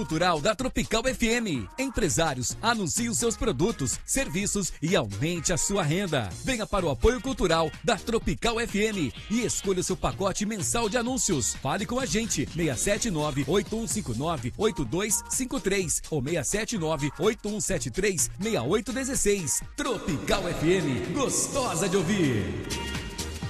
Cultural da Tropical FM. Empresários, anuncie os seus produtos, serviços e aumente a sua renda. Venha para o apoio cultural da Tropical FM e escolha o seu pacote mensal de anúncios. Fale com a gente, 679-8159-8253 ou 679-8173-6816. Tropical FM, gostosa de ouvir.